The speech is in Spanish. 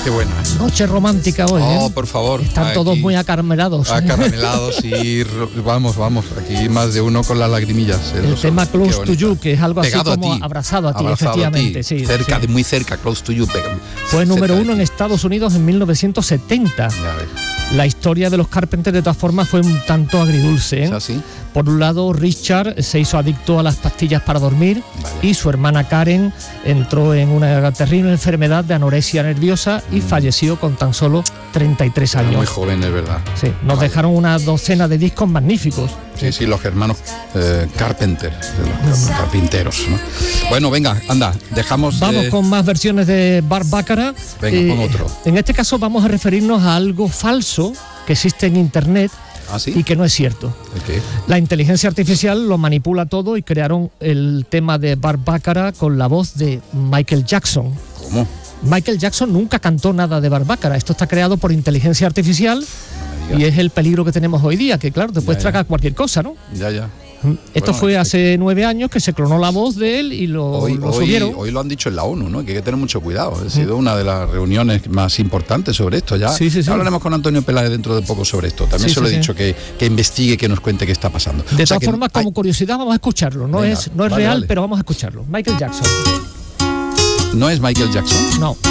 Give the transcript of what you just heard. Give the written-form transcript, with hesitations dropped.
qué buena. Noche romántica hoy, ¿eh? Por favor. Están todos muy acaramelados. Acaramelados y vamos, aquí más de uno con las lagrimillas. El tema Close to You, que es algo pegado así como abrazado a ti, efectivamente. Sí, cerca, muy cerca, Close to You. Fue número 1 en Estados Unidos en 1970. Ya ves. La historia de los Carpenters, de todas formas, fue un tanto agridulce, ¿eh? ¿Así? Por un lado, Richard se hizo adicto a las pastillas para dormir, vale, y su hermana Karen entró en una terrible enfermedad de anorexia nerviosa y falleció con tan solo 33 años. Muy joven, es verdad. Sí, nos dejaron una docena de discos magníficos. Sí, los hermanos Carpenter, los carpinteros, ¿no? Bueno, venga, anda, dejamos... Vamos con más versiones de Burt Bacharach. Venga, pon otro. En este caso vamos a referirnos a algo falso que existe en Internet. ¿Ah, sí? Y que no es cierto. ¿Qué? La inteligencia artificial lo manipula todo y crearon el tema de Burt Bacharach con la voz de Michael Jackson. ¿Cómo? Michael Jackson nunca cantó nada de Burt Bacharach. Esto está creado por inteligencia artificial y es el peligro que tenemos hoy día, que claro, te puedes tragar cualquier cosa, ¿no? Ya. Esto fue hace 9 años que se clonó la voz de él y lo subieron. Hoy lo han dicho en la ONU, ¿no? Que hay que tener mucho cuidado. Ha sido una de las reuniones más importantes sobre esto. Ya hablaremos con Antonio Peláez dentro de poco sobre esto. También se lo he dicho que investigue, que nos cuente qué está pasando. De todas formas, como curiosidad, vamos a escucharlo. No es real, pero vamos a escucharlo. Michael Jackson. ¿No es Michael Jackson? No.